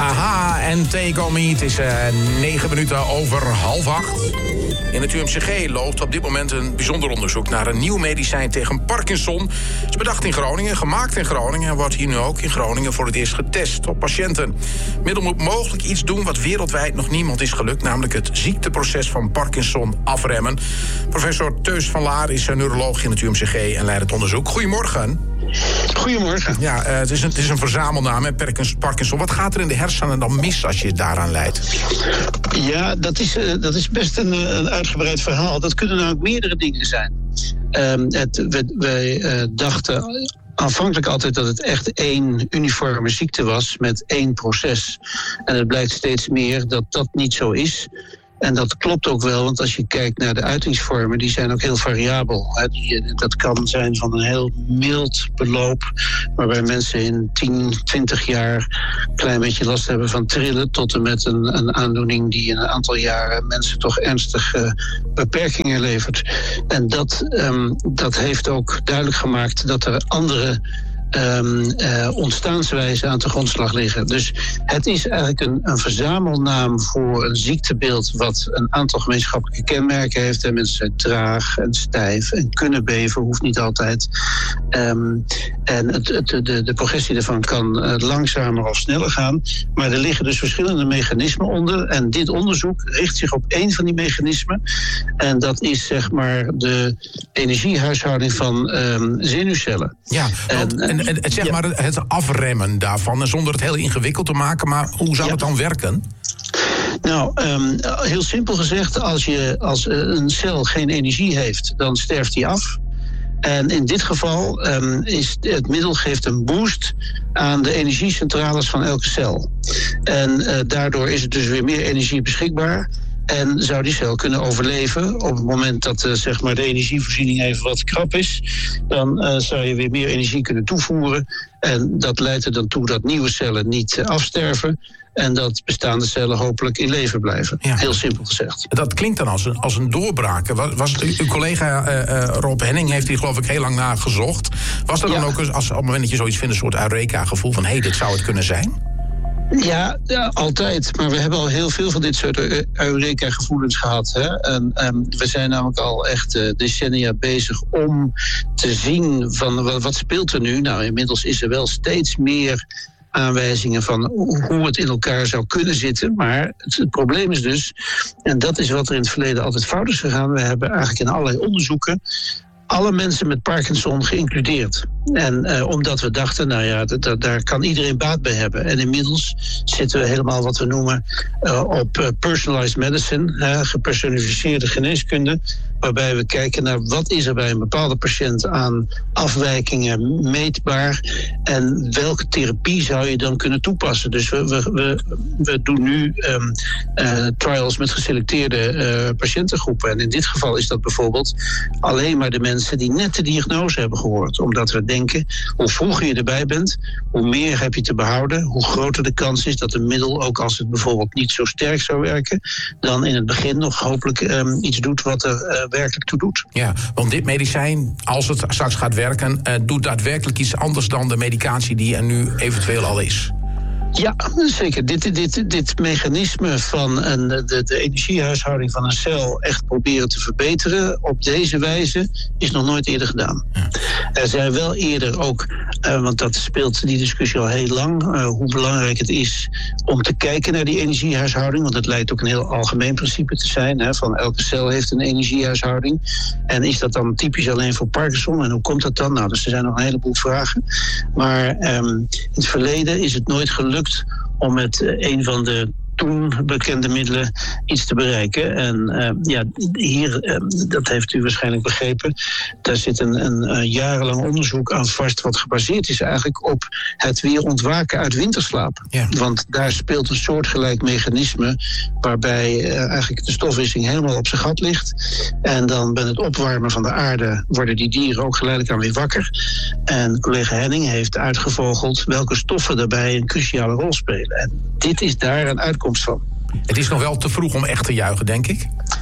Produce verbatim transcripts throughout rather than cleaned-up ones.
Aha, en Take On Me. Het is uh, negen minuten over half acht. In het U M C G loopt op dit moment een bijzonder onderzoek naar een nieuw medicijn tegen Parkinson. Het is bedacht in Groningen, gemaakt in Groningen en wordt hier nu ook in Groningen voor het eerst getest op patiënten. Het middel moet mogelijk iets doen wat wereldwijd nog niemand is gelukt, namelijk het ziekteproces van Parkinson afremmen. Professor Teus van Laar is een neuroloog in het U M C G en leidt het onderzoek. Goedemorgen. Goedemorgen. Ja, uh, het, is een, het is een verzamelnaam, hè, Parkinson. Wat gaat er in de hersenen dan mis als je daaraan leidt? Ja, dat is, uh, dat is best een, een uitgebreid verhaal. Dat kunnen nou ook meerdere dingen zijn. Um, het, we, wij uh, dachten aanvankelijk altijd dat het echt één uniforme ziekte was met één proces. En het blijkt steeds meer dat dat niet zo is. En dat klopt ook wel, want als je kijkt naar de uitingsvormen, die zijn ook heel variabel. Dat kan zijn van een heel mild beloop, waarbij mensen in tien, twintig jaar een klein beetje last hebben van trillen, tot en met een, een aandoening die in een aantal jaren mensen toch ernstige beperkingen levert. En dat, um, dat heeft ook duidelijk gemaakt dat er andere Um, uh, ontstaanswijzen aan de grondslag liggen. Dus het is eigenlijk een, een verzamelnaam voor een ziektebeeld wat een aantal gemeenschappelijke kenmerken heeft. En mensen zijn traag en stijf en kunnen beven, hoeft niet altijd. Um, en het, het, de, de progressie ervan kan uh, langzamer of sneller gaan. Maar er liggen dus verschillende mechanismen onder. En dit onderzoek richt zich op één van die mechanismen. En dat is zeg maar de energiehuishouding van um, zenuwcellen. Ja, want, en, En het, zeg ja. maar het afremmen daarvan, zonder het heel ingewikkeld te maken, maar hoe zou ja. het dan werken? Nou, um, heel simpel gezegd, als, je, als een cel geen energie heeft, dan sterft die af. En in dit geval um, is het middel geeft een boost aan de energiecentrales van elke cel. En uh, daardoor is er dus weer meer energie beschikbaar. En zou die cel kunnen overleven op het moment dat uh, zeg maar de energievoorziening even wat krap is. Dan uh, zou je weer meer energie kunnen toevoeren. En dat leidt er dan toe dat nieuwe cellen niet uh, afsterven. En dat bestaande cellen hopelijk in leven blijven. Ja. Heel simpel gezegd. Dat klinkt dan als een, als een doorbraak. Was, was het, uw collega uh, uh, Rob Henning heeft hier geloof ik heel lang naar gezocht. Was er dan ja. ook als, als op het moment dat je zoiets vindt een soort Eureka-gevoel van hé, hey, dit zou het kunnen zijn? Ja, ja, altijd. Maar we hebben al heel veel van dit soort Eureka-gevoelens gehad. Hè? En, um, we zijn namelijk al echt uh, decennia bezig om te zien van wat, wat speelt er nu. Nou, inmiddels is er wel steeds meer aanwijzingen van hoe het in elkaar zou kunnen zitten. Maar het, het probleem is dus, en dat is wat er in het verleden altijd fout is gegaan, we hebben eigenlijk in allerlei onderzoeken alle mensen met Parkinson geïncludeerd. En uh, omdat we dachten, nou ja, d- d- daar kan iedereen baat bij hebben. En inmiddels zitten we helemaal wat we noemen uh, op uh, personalized medicine, uh, gepersonaliseerde geneeskunde, waarbij we kijken naar wat is er bij een bepaalde patiënt aan afwijkingen meetbaar en welke therapie zou je dan kunnen toepassen. Dus we, we, we, we doen nu um, uh, trials met geselecteerde uh, patiëntengroepen. En in dit geval is dat bijvoorbeeld alleen maar de mensen die net de diagnose hebben gehoord. Omdat we denken, hoe vroeger je erbij bent, hoe meer heb je te behouden, hoe groter de kans is dat een middel, ook als het bijvoorbeeld niet zo sterk zou werken, dan in het begin nog hopelijk um, iets doet wat er uh, werkelijk toe doet. Ja, want dit medicijn, als het straks gaat werken, uh, doet daadwerkelijk iets anders dan de medicatie die er nu eventueel al is. Ja, zeker. Dit, dit, dit mechanisme van een, de, de energiehuishouding van een cel echt proberen te verbeteren op deze wijze is nog nooit eerder gedaan. Ja. Er zijn wel eerder ook, uh, want dat speelt die discussie al heel lang, uh, hoe belangrijk het is om te kijken naar die energiehuishouding, want het lijkt ook een heel algemeen principe te zijn, hè, van elke cel heeft een energiehuishouding. En is dat dan typisch alleen voor Parkinson en hoe komt dat dan? Nou, dus er zijn nog een heleboel vragen. Maar um, in het verleden is het nooit gelukt om met een van de toen bekende middelen iets te bereiken. En uh, ja, hier, uh, dat heeft u waarschijnlijk begrepen, daar zit een, een, een jarenlang onderzoek aan vast wat gebaseerd is eigenlijk op het weer ontwaken uit winterslaap. Ja. Want daar speelt een soortgelijk mechanisme waarbij uh, eigenlijk de stofwisseling helemaal op zijn gat ligt. En dan bij het opwarmen van de aarde worden die dieren ook geleidelijk aan weer wakker. En collega Henning heeft uitgevogeld welke stoffen daarbij een cruciale rol spelen. En dit is daar een uitkomst van. Het is nog wel te vroeg om echt te juichen, denk ik.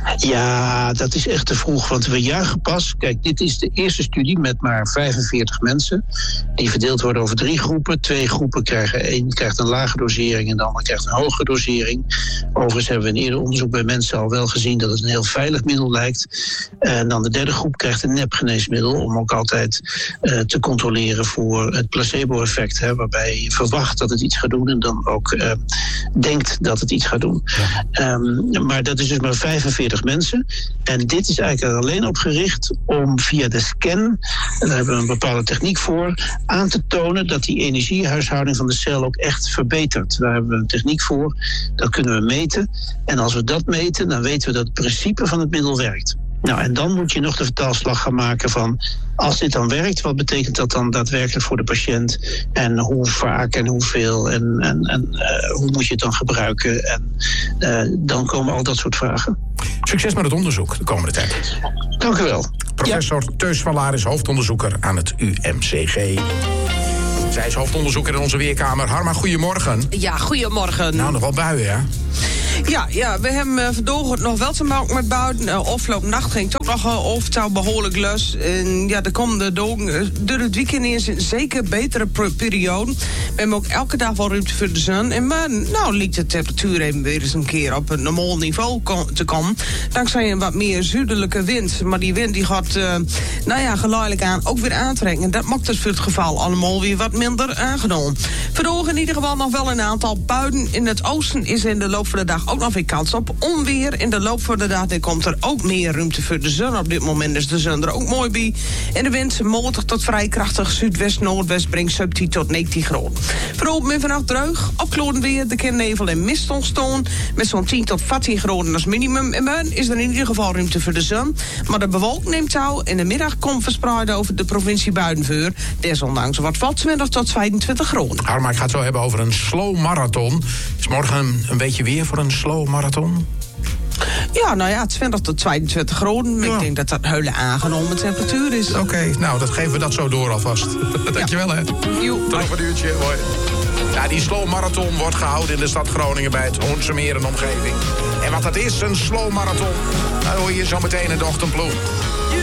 Ja, dat is echt te vroeg, want we juichen pas. Kijk, dit is de eerste studie met maar vijfenveertig mensen. Die verdeeld worden over drie groepen. Twee groepen krijgen, één krijgt een lage dosering en de ander krijgt een hogere dosering. Overigens hebben we in eerder onderzoek bij mensen al wel gezien dat het een heel veilig middel lijkt. En dan de derde groep krijgt een nepgeneesmiddel om ook altijd uh, te controleren voor het placebo-effect. Hè, waarbij je verwacht dat het iets gaat doen en dan ook uh, denkt dat het iets gaat doen. Ja. Um, maar dat is dus maar vijfenveertig mensen. En dit is eigenlijk alleen op gericht om via de scan, en daar hebben we een bepaalde techniek voor, aan te tonen dat die energiehuishouding van de cel ook echt verbetert. Daar hebben we een techniek voor, dat kunnen we meten. En als we dat meten, dan weten we dat het principe van het middel werkt. Nou, en dan moet je nog de vertaalslag gaan maken van, als dit dan werkt, wat betekent dat dan daadwerkelijk voor de patiënt? En hoe vaak en hoeveel en, en, en uh, hoe moet je het dan gebruiken? En uh, dan komen al dat soort vragen. Succes met het onderzoek de komende tijd. Dank u wel. Professor ja. Teus van Laar is hoofdonderzoeker aan het U M C G. Zij is hoofdonderzoeker in onze weerkamer. Harma, goedemorgen. Ja, goedemorgen. Nou, nog wel buien, hè? Ja, ja, we hebben uh, vandaag nog wel te maken met buien. Uh, afgelopen nacht ging het ook nog uh, overtal behoorlijk los. En ja, de komende dagen, uh, door het weekend is een zeker betere periode. We hebben ook elke dag wel ruimte voor de zon. En maar nou lijkt de temperatuur even weer eens een keer op een normaal niveau kom, te komen. Dankzij een wat meer zuidelijke wind. Maar die wind die gaat, uh, nou ja, geleidelijk aan ook weer aantrekken. En dat maakt het voor het geval allemaal weer wat minder aangenomen. Vandaag in ieder geval nog wel een aantal buien. In het oosten is in de loop van de dag ook nog weer kans op onweer. In de loop van de dag komt er ook meer ruimte voor de zon. Op dit moment is de zon er ook mooi bij. En de wind matig tot vrij krachtig zuidwest-noordwest brengt zeventien tot negentien graden. Vooral met vannacht dreug. Opklaringen weer, de nevel en mist ontstaan. Met zo'n tien tot veertien graden als minimum. En dan is er in ieder geval ruimte voor de zon. Maar de bewolking neemt touw. In de middag komt verspreid over de provincie Buitenveer. Desondanks wordt valt twintig tot vijfentwintig graden. Harma, ik ga het zo hebben over een slow marathon. Is morgen een, een beetje weer voor een slow marathon? Ja, nou ja, twintig tot tweeëntwintig graden. Ja. Ik denk dat dat een hele aangenomen temperatuur is. Oké, okay, nou, dat geven we dat zo door alvast. Dankjewel, hè. Jo. Tot over een uurtje. Hoi. Ja, die slow marathon wordt gehouden in de stad Groningen bij het Hoornse Meer en omgeving. En wat dat is, een slow marathon, dat hoor je zo meteen in de ochtendploeg.